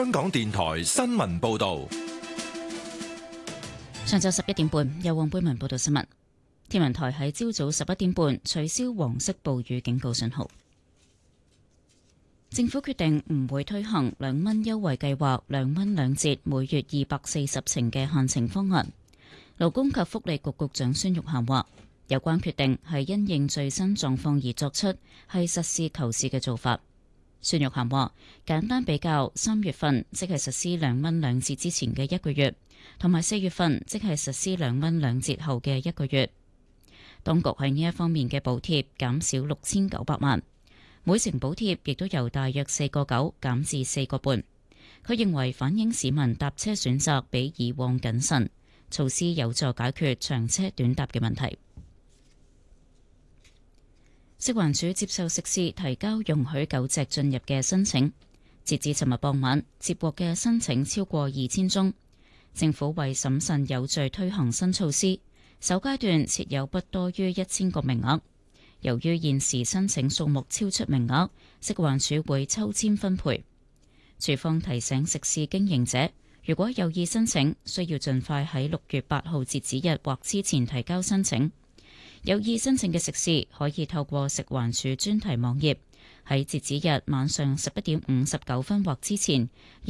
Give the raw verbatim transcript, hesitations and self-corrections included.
香港電台新聞報道。 上晝十一點半，由黃貝文報道新聞。天文台喺朝早十一點半取消黃色暴雨警告信號。政府決定唔會推行兩蚊優惠計劃，兩蚊兩折，每月二百四十程嘅限程方案。勞工及福利局局長孫玉菡話，有關決定係因應最新狀況而作出，係實事求是嘅做法。孫玉菡話，簡單比較三月份即係實施兩蚊兩折之前嘅一個月，同埋四月份即係實施兩蚊兩折後嘅一個月，當局喺呢一方面嘅補貼減少六千九百萬。每程補貼亦都由大約四個九減至四個半。佢認為反映市民搭車選擇比以往謹慎，措施有助解決長車短搭嘅問題。食環署接受食肆提交容許狗隻進入嘅申請，截至尋日傍晚，接獲嘅申請超過二千宗。政府為審慎有序推行新措施，首階段設有不多於一千個名額。由於現時申請數目超出名額，食環署會抽籤分配。署方提醒食肆經營者，如果有意申請，需要盡快喺六月八號截止日或之前提交申請。有意申請嘅食肆可以透過食環署專題網頁，喺截止日晚上十一點五十九分或之前，